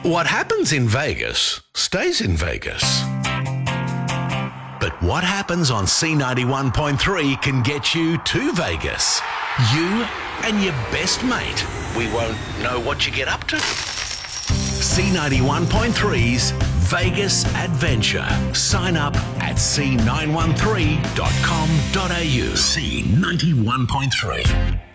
What happens in Vegas stays in Vegas. But what happens on C91.3 can get you to Vegas. You and your best mate. We won't know what you get up to. C91.3's Vegas Adventure. Sign up at c913.com.au. C91.3.